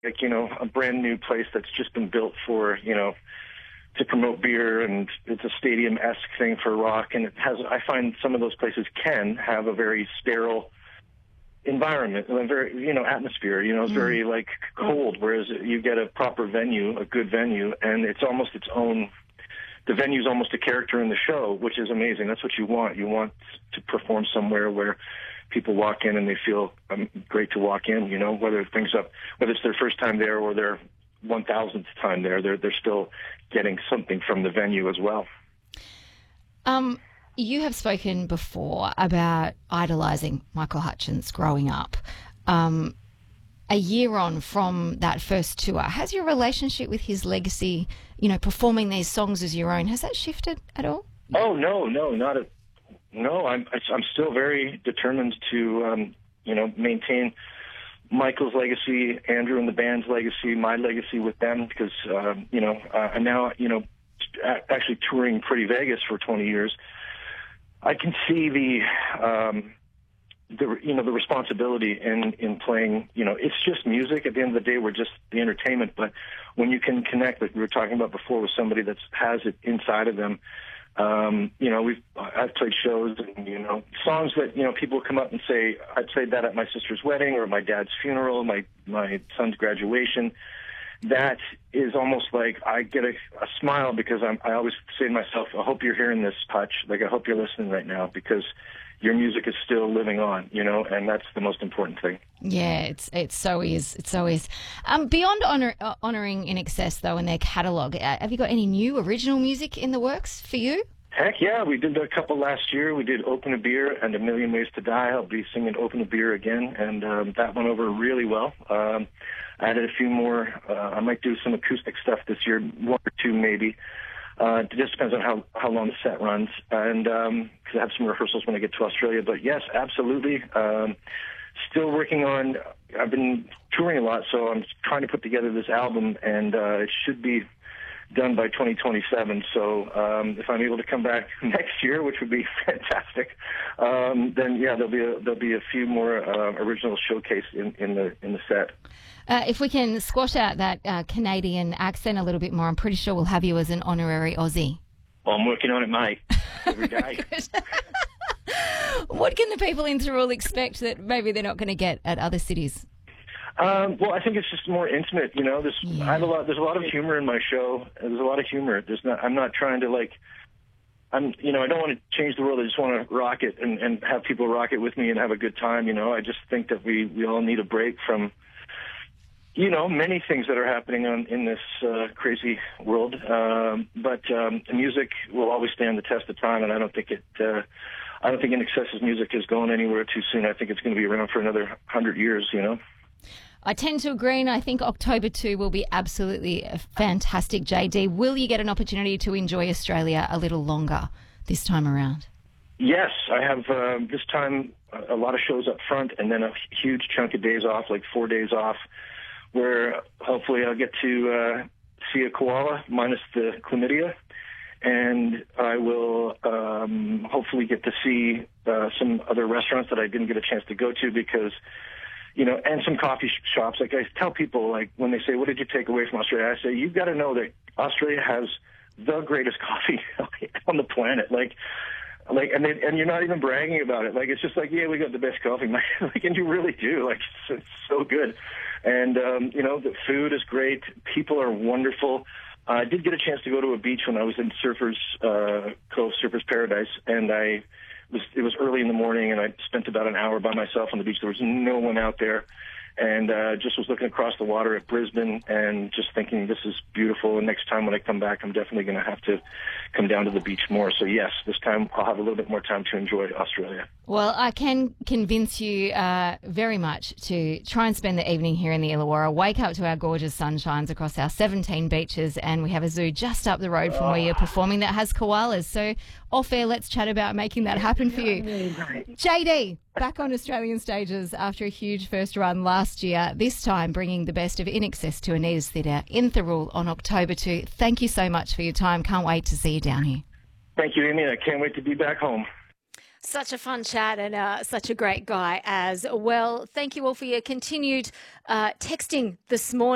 like, a brand new place that's just been built for, to promote beer, and it's a stadium-esque thing for rock. And I find some of those places can have a very sterile environment, a very, atmosphere, it's very like cold, whereas you get a proper venue, a good venue, and it's almost its own, the venue's almost a character in the show, which is amazing. That's what you want. You want to perform somewhere where people walk in and they feel great to walk in, whether it's their first time there or their 1,000th time there, they're still getting something from the venue as well. You have spoken before about idolising Michael Hutchence growing up. A year on from that first tour, has your relationship with his legacy, performing these songs as your own, has that shifted at all? Oh, no, not at No, I'm still very determined to, maintain Michael's legacy, Andrew and the band's legacy, my legacy with them, because, I'm now, actually touring Pretty Vegas for 20 years. I can see the responsibility in playing, it's just music. At the end of the day, we're just the entertainment. But when you can connect, like we were talking about before, with somebody that has it inside of them, I've played shows and, songs that, people come up and say, I played that at my sister's wedding or my dad's funeral, my son's graduation. That is almost like I get a smile, because I always say to myself, I hope you're hearing this, Hutch. Like, I hope you're listening right now, because your music is still living on, and that's the most important thing. Yeah, it so is. It so is. Beyond honouring INXS, though, in their catalogue, have you got any new original music in the works for you? Heck yeah, we did a couple last year. We did Open a Beer and A Million Ways to Die. I'll be singing Open a Beer again, and that went over really well. I added a few more. I might do some acoustic stuff this year, one or two maybe. It just depends on how long the set runs, and because I have some rehearsals when I get to Australia. But yes, absolutely. Still working on. I've been touring a lot, so I'm trying to put together this album, and it should be done by 2027. So if I'm able to come back next year, which would be fantastic, then yeah, there'll be a few more original showcase in the set. If we can squash out that Canadian accent a little bit more, I'm pretty sure we'll have you as an honorary Aussie. Well, I'm working on it, mate. Every day. What can the people in Thirroul expect that maybe they're not going to get at other cities? Well, I think it's just more intimate. There's a lot of humor in my show. There's a lot of humor. I'm not trying to I don't want to change the world. I just want to rock it and have people rock it with me and have a good time. I just think that we all need a break from, many things that are happening in this crazy world. But music will always stand the test of time, and I don't think INXS's music is going anywhere too soon. I think it's going to be around for another 100 years. I tend to agree, and I think October 2 will be absolutely fantastic, JD. Will you get an opportunity to enjoy Australia a little longer this time around? Yes, I have this time a lot of shows up front, and then a huge chunk of days off, like 4 days off, where hopefully I'll get to see a koala minus the chlamydia, and I will hopefully get to see some other restaurants that I didn't get a chance to go to because, and some coffee shops. Like I tell people, like when they say, what did you take away from Australia? I say, you've got to know that Australia has the greatest coffee on the planet. And you're not even bragging about it. Like, it's just like, yeah, we got the best coffee. And you really do. Like, it's so good. And, the food is great. People are wonderful. I did get a chance to go to a beach when I was in Surfers Cove, Surfers Paradise, and it was early in the morning, and I spent about an hour by myself on the beach. There was no one out there, and just was looking across the water at Brisbane and just thinking, this is beautiful, and next time when I come back, I'm definitely going to have to come down to the beach more. So yes, this time I'll have a little bit more time to enjoy Australia. Well, I can convince you very much to try and spend the evening here in the Illawarra, wake up to our gorgeous sunshines across our 17 beaches, and we have a zoo just up the road from where you're performing that has koalas. So off air, let's chat about making that happen for you. JD, back on Australian stages after a huge first run last year, this time bringing the best of INXS to Anita's Theatre in Thirroul on October 2. Thank you so much for your time. Can't wait to see you down here. Thank you, Amy. I can't wait to be back home. Such a fun chat and such a great guy as well. Thank you all for your continued texting this morning.